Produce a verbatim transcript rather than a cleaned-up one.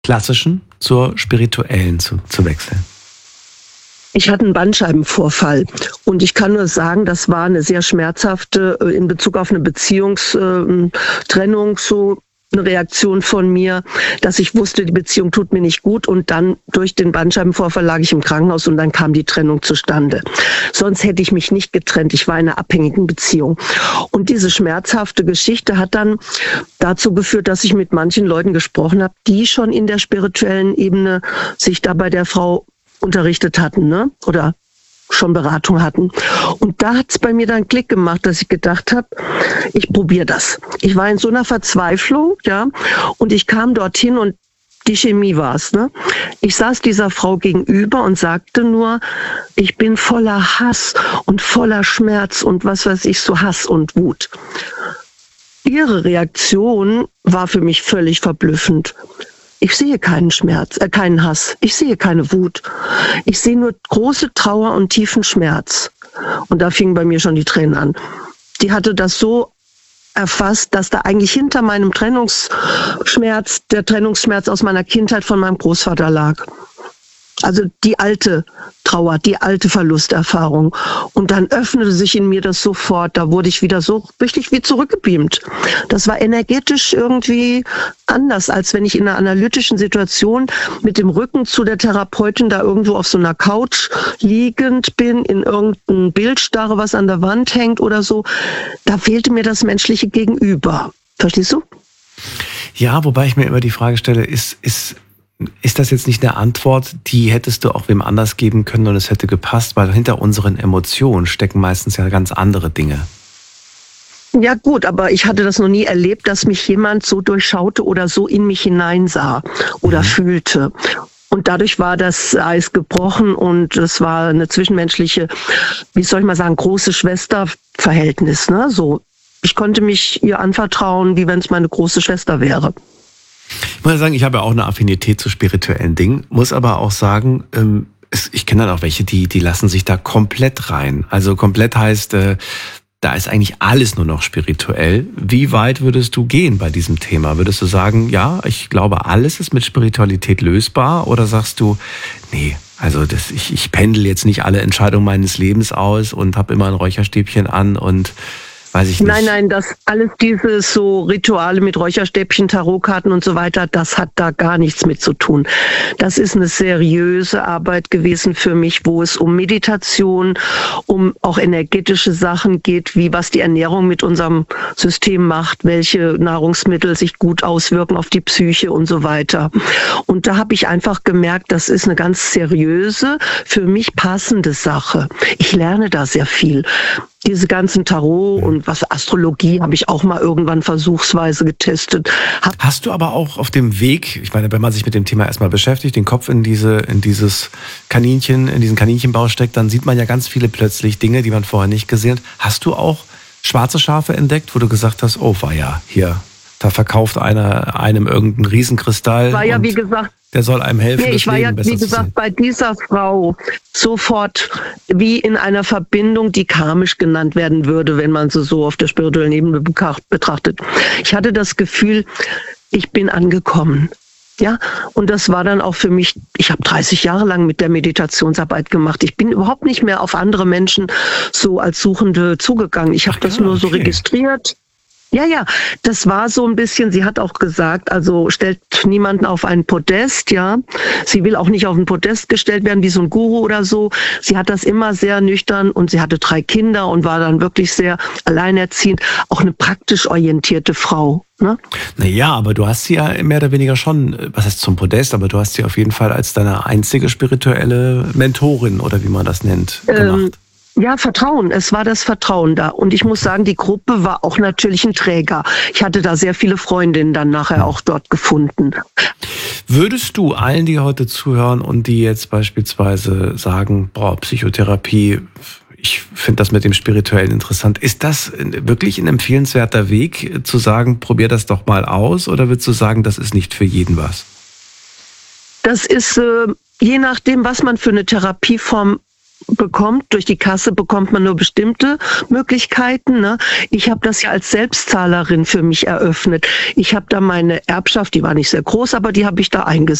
klassischen zur spirituellen zu, zu wechseln? Ich hatte einen Bandscheibenvorfall und ich kann nur sagen, das war eine sehr schmerzhafte, in Bezug auf eine Beziehungstrennung, so eine Reaktion von mir, dass ich wusste, die Beziehung tut mir nicht gut, und dann durch den Bandscheibenvorfall lag ich im Krankenhaus und dann kam die Trennung zustande. Sonst hätte ich mich nicht getrennt. Ich war in einer abhängigen Beziehung. Und diese schmerzhafte Geschichte hat dann dazu geführt, dass ich mit manchen Leuten gesprochen habe, die schon in der spirituellen Ebene sich da bei der Frau unterrichtet hatten, ne? Oder schon Beratung hatten. Und da hat es bei mir dann Klick gemacht, dass ich gedacht habe, ich probiere das. Ich war in so einer Verzweiflung, ja, und ich kam dorthin und die Chemie war es, ne? Ich saß dieser Frau gegenüber und sagte nur, ich bin voller Hass und voller Schmerz und was weiß ich, so Hass und Wut. Ihre Reaktion war für mich völlig verblüffend. Ich sehe keinen Schmerz, äh, keinen Hass. Ich sehe keine Wut. Ich sehe nur große Trauer und tiefen Schmerz. Und da fingen bei mir schon die Tränen an. Die hatte das so erfasst, dass da eigentlich hinter meinem Trennungsschmerz, der Trennungsschmerz aus meiner Kindheit von meinem Großvater lag. Also die alte Trauer, die alte Verlusterfahrung. Und dann öffnete sich in mir das sofort. Da wurde ich wieder so richtig wie zurückgebeamt. Das war energetisch irgendwie anders, als wenn ich in einer analytischen Situation mit dem Rücken zu der Therapeutin da irgendwo auf so einer Couch liegend bin, in irgendein Bild starre, was an der Wand hängt oder so. Da fehlte mir das menschliche Gegenüber. Verstehst du? Ja, wobei ich mir immer die Frage stelle, ist... ist Ist das jetzt nicht eine Antwort, die hättest du auch wem anders geben können und es hätte gepasst? Weil hinter unseren Emotionen stecken meistens ja ganz andere Dinge. Ja gut, aber ich hatte das noch nie erlebt, dass mich jemand so durchschaute oder so in mich hineinsah oder mhm. fühlte. Und dadurch war das Eis gebrochen und es war eine zwischenmenschliche, wie soll ich mal sagen, große Schwester-Verhältnis. Ne? So, ich konnte mich ihr anvertrauen, wie wenn es meine große Schwester wäre. Ich muss sagen, ich habe ja auch eine Affinität zu spirituellen Dingen, muss aber auch sagen, ähm, es, ich kenne dann auch welche, die, die lassen sich da komplett rein. Also komplett heißt, äh, da ist eigentlich alles nur noch spirituell. Wie weit würdest du gehen bei diesem Thema? Würdest du sagen, ja, ich glaube, alles ist mit Spiritualität lösbar? Oder sagst du, nee, also das, ich, ich pendel jetzt nicht alle Entscheidungen meines Lebens aus und habe immer ein Räucherstäbchen an und weiß ich nicht. Nein, nein, das alles diese so Rituale mit Räucherstäbchen, Tarotkarten und so weiter, das hat da gar nichts mit zu tun. Das ist eine seriöse Arbeit gewesen für mich, wo es um Meditation, um auch energetische Sachen geht, wie was die Ernährung mit unserem System macht, welche Nahrungsmittel sich gut auswirken auf die Psyche und so weiter. Und da habe ich einfach gemerkt, das ist eine ganz seriöse, für mich passende Sache. Ich lerne da sehr viel. Diese ganzen Tarot und was Astrologie habe ich auch mal irgendwann versuchsweise getestet. Hab Hast du aber auch auf dem Weg, ich meine, wenn man sich mit dem Thema erstmal beschäftigt, den Kopf in diese, in dieses Kaninchen, in diesen Kaninchenbau steckt, dann sieht man ja ganz viele plötzlich Dinge, die man vorher nicht gesehen hat. Hast du auch schwarze Schafe entdeckt, wo du gesagt hast, oh, war ja, hier, da verkauft einer einem irgendeinen Riesenkristall. War ja, wie gesagt, der soll einem helfen, nee, ich das war Leben ja, besser wie zu gesagt, sehen. bei dieser Frau sofort wie in einer Verbindung, die karmisch genannt werden würde, wenn man sie so auf der spirituellen Ebene betrachtet. Ich hatte das Gefühl, ich bin angekommen. Ja, und das war dann auch für mich, ich habe dreißig Jahre lang mit der Meditationsarbeit gemacht. Ich bin überhaupt nicht mehr auf andere Menschen so als Suchende zugegangen. Ich habe das ja, nur so okay. registriert. Ja, ja, das war so ein bisschen, sie hat auch gesagt, also stellt niemanden auf ein Podest, ja. Sie will auch nicht auf ein Podest gestellt werden, wie so ein Guru oder so. Sie hat das immer sehr nüchtern und sie hatte drei Kinder und war dann wirklich sehr alleinerziehend. Auch eine praktisch orientierte Frau, ne? Naja, aber du hast sie ja mehr oder weniger schon, was heißt zum Podest, aber du hast sie auf jeden Fall als deine einzige spirituelle Mentorin oder wie man das nennt, gemacht. Ähm, Ja, Vertrauen. Es war das Vertrauen da. Und ich muss sagen, die Gruppe war auch natürlich ein Träger. Ich hatte da sehr viele Freundinnen dann nachher auch dort gefunden. Würdest du allen, die heute zuhören und die jetzt beispielsweise sagen, boah, Psychotherapie, ich finde das mit dem Spirituellen interessant, ist das wirklich ein empfehlenswerter Weg, zu sagen, probier das doch mal aus? Oder würdest du sagen, das ist nicht für jeden was? Das ist, äh, je nachdem, was man für eine Therapieform bekommt. Durch die Kasse bekommt man nur bestimmte Möglichkeiten. Ne? Ich habe das ja als Selbstzahlerin für mich eröffnet. Ich habe da meine Erbschaft, die war nicht sehr groß, aber die habe ich da eingesetzt.